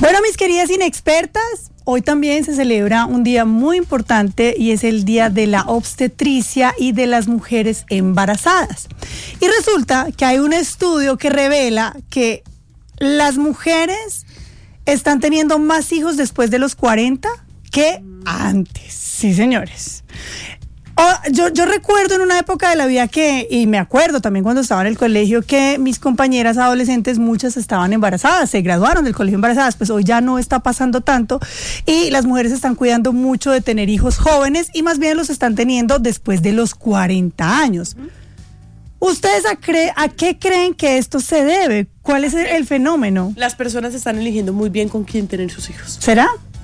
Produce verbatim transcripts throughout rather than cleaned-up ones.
Bueno, mis queridas inexpertas, hoy también se celebra un día muy importante y es el Día de la Obstetricia y de las Mujeres Embarazadas. Y resulta que hay un estudio que revela que las mujeres están teniendo más hijos después de los cuarenta que antes. Sí, señores. Oh, yo, yo recuerdo en una época de la vida que, y me acuerdo también cuando estaba en el colegio, que mis compañeras adolescentes, muchas estaban embarazadas, se graduaron del colegio embarazadas, pues hoy ya no está pasando tanto y las mujeres están cuidando mucho de tener hijos jóvenes y más bien los están teniendo después de los cuarenta años. ¿Ustedes a, cre- a qué creen que esto se debe? ¿Cuál es el, el fenómeno? Las personas están eligiendo muy bien con quién tener sus hijos. ¿Será?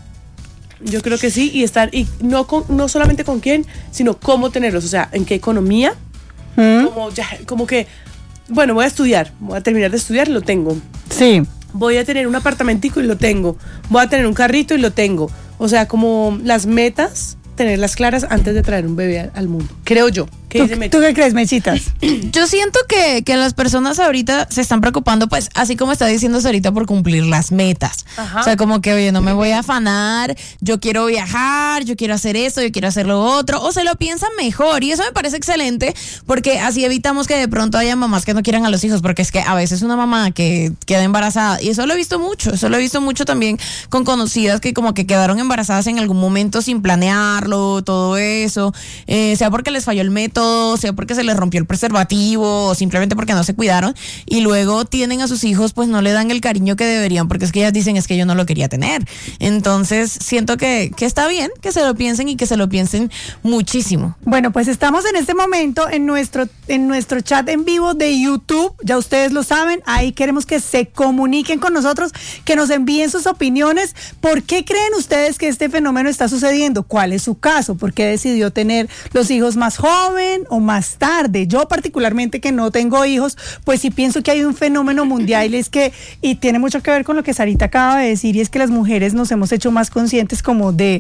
Yo creo que sí, y estar, y no con, no solamente con quién, sino cómo tenerlos, o sea, en qué economía, ¿Mm? como, ya, como que, bueno, voy a estudiar, voy a terminar de estudiar, lo tengo. Sí. Voy a tener un apartamentico y lo tengo. Voy a tener un carrito y lo tengo. O sea, como las metas, tenerlas claras antes de traer un bebé al, al mundo, creo yo. ¿Tú, ¿Tú qué crees, Mechitas? Yo siento que, que las personas ahorita se están preocupando, pues, así como está diciendo Sarita, por cumplir las metas. Ajá. O sea, como que, oye, no me voy a afanar, yo quiero viajar, yo quiero hacer esto, yo quiero hacer lo otro, o se lo piensan mejor, y eso me parece excelente, porque así evitamos que de pronto haya mamás que no quieran a los hijos, porque es que a veces una mamá que queda embarazada, y eso lo he visto mucho, eso lo he visto mucho también con conocidas que como que quedaron embarazadas en algún momento sin planearlo, todo eso, eh, sea porque les falló el método, sea porque se les rompió el preservativo o simplemente porque no se cuidaron y luego tienen a sus hijos, pues no le dan el cariño que deberían porque es que ellas dicen es que yo no lo quería tener. Entonces siento que, que está bien que se lo piensen y que se lo piensen muchísimo. Bueno, pues estamos en este momento en nuestro, en nuestro chat en vivo de YouTube, ya ustedes lo saben, ahí queremos que se comuniquen con nosotros, que nos envíen sus opiniones. ¿Por qué creen ustedes que este fenómeno está sucediendo? ¿Cuál es su caso? ¿Por qué decidió tener los hijos más joven o más tarde? Yo particularmente, que no tengo hijos, pues sí pienso que hay un fenómeno mundial y es que, y tiene mucho que ver con lo que Sarita acaba de decir, y es que las mujeres nos hemos hecho más conscientes como de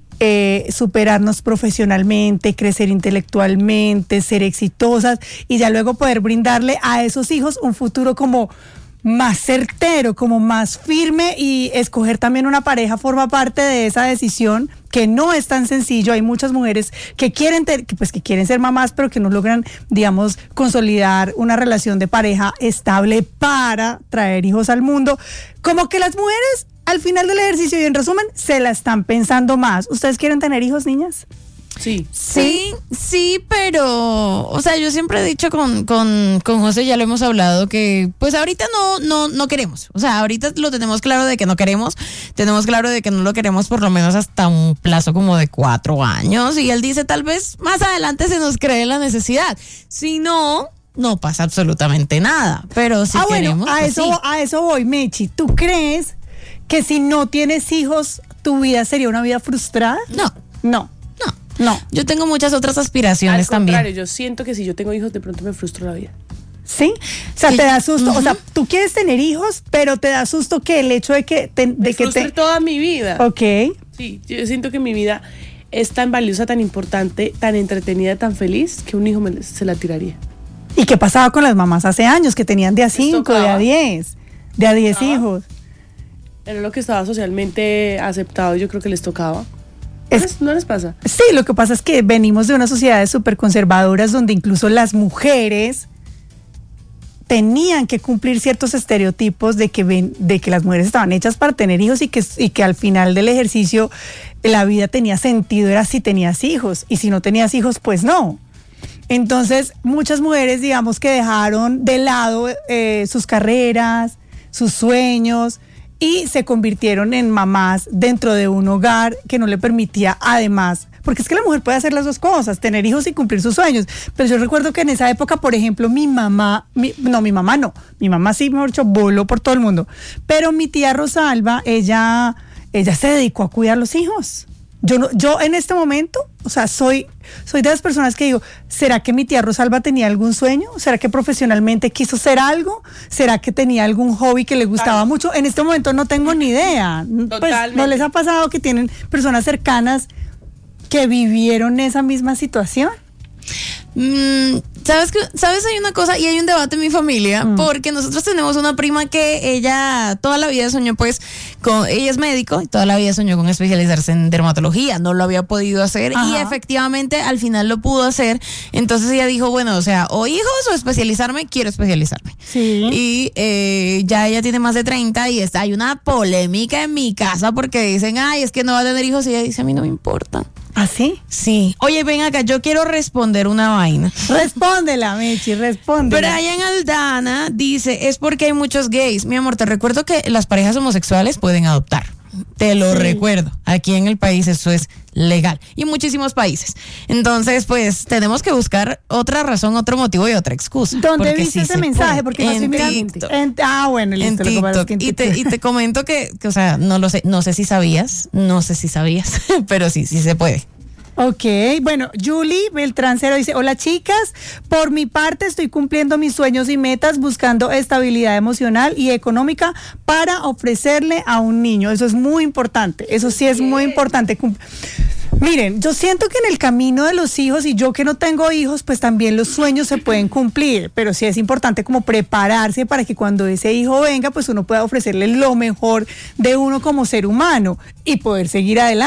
eh, superarnos profesionalmente, crecer intelectualmente, ser exitosas y ya luego poder brindarle a esos hijos un futuro como más certero, como más firme, y escoger también una pareja forma parte de esa decisión que no es tan sencillo. Hay muchas mujeres que quieren ter, que pues que quieren ser mamás, pero que no logran, digamos, consolidar una relación de pareja estable para traer hijos al mundo. Como que las mujeres al final del ejercicio y en resumen se la están pensando más. ¿Ustedes quieren tener hijos, niñas? Sí. Sí, sí, pero, o sea, yo siempre he dicho con, con, con José, ya lo hemos hablado, que pues ahorita no, no, no queremos. O sea, ahorita lo tenemos claro de que no queremos, tenemos claro de que no lo queremos por lo menos hasta un plazo como de cuatro años. Y él dice, tal vez más adelante se nos cree la necesidad. Si no, no pasa absolutamente nada. Pero si ah, queremos, bueno, a pues eso, sí. a eso voy, Mechi. ¿Tú crees que si no tienes hijos, tu vida sería una vida frustrada? No. No. No. No. Yo tengo muchas otras aspiraciones Al contrario, también. yo siento que si yo tengo hijos, de pronto me frustro la vida. ¿Sí? O sea, Sí. te da susto. Uh-huh. O sea, tú quieres tener hijos, pero te da susto que el hecho de que te... De me que frustre te... toda mi vida. Ok. Sí, yo siento que mi vida es tan valiosa, tan importante, tan entretenida, tan feliz, que un hijo me, se la tiraría. ¿Y qué pasaba con las mamás hace años que tenían de a cinco, de a diez, de a diez hijos? Era lo que estaba socialmente aceptado, yo creo que les tocaba. Es, ¿No, les, ¿No les pasa? Sí, lo que pasa es que venimos de unas sociedades súper conservadoras donde incluso las mujeres tenían que cumplir ciertos estereotipos de que, ven, de que las mujeres estaban hechas para tener hijos y que, y que al final del ejercicio la vida tenía sentido, era si tenías hijos, y si no tenías hijos, pues no. Entonces, muchas mujeres, digamos, que dejaron de lado eh, sus carreras, sus sueños, y se convirtieron en mamás dentro de un hogar que no le permitía, además, porque es que la mujer puede hacer las dos cosas, tener hijos y cumplir sus sueños. Pero yo recuerdo que en esa época, por ejemplo, mi mamá, mi, no, mi mamá no, mi mamá sí, mejor dicho, voló por todo el mundo, pero mi tía Rosalba, ella, ella se dedicó a cuidar los hijos. Yo, no, yo en este momento, o sea, soy, soy de las personas que digo, ¿será que mi tía Rosalba tenía algún sueño? ¿Será que profesionalmente quiso ser algo? ¿Será que tenía algún hobby que le gustaba Ay. mucho? En este momento no tengo ni idea. Pues, ¿no les ha pasado que tienen personas cercanas que vivieron esa misma situación? Mm, ¿Sabes que, ¿Sabes? Hay una cosa y hay un debate en mi familia, mm. porque nosotros tenemos una prima que ella toda la vida soñó, pues, con, ella es médico y toda la vida soñó con especializarse en dermatología, no lo había podido hacer. Ajá. Y efectivamente al final lo pudo hacer. Entonces ella dijo, bueno, o sea, o hijos o especializarme, quiero especializarme. Sí. Y eh, ya ella tiene más de treinta y está, hay una polémica en mi casa porque dicen, ay, es que no va a tener hijos, y ella dice, a mí no me importa. ¿Ah, sí? Sí. Oye, ven acá, yo quiero responder una vaina. Respóndela, Mechi, respóndela. Brian Aldana dice, es porque hay muchos gays. Mi amor, te recuerdo que las parejas homosexuales pueden adoptar. Te lo sí. recuerdo. Aquí en el país eso es legal. Y en muchísimos países. Entonces, pues, tenemos que buscar otra razón, otro motivo y otra excusa. ¿Dónde viste sí ese mensaje? Porque no estoy mirando. En, ah, bueno, listo. En TikTok. En y, te, y te comento que, que, o sea, no lo sé, no sé si sabías, no sé si sabías, pero sí, sí se puede. Ok, bueno, Julie Beltrancero dice, hola chicas, por mi parte estoy cumpliendo mis sueños y metas, buscando estabilidad emocional y económica para ofrecerle a un niño. Eso es muy importante, eso sí es muy importante. Miren, yo siento que en el camino de los hijos, y yo que no tengo hijos, pues también los sueños se pueden cumplir, pero sí es importante como prepararse para que cuando ese hijo venga, pues uno pueda ofrecerle lo mejor de uno como ser humano y poder seguir adelante.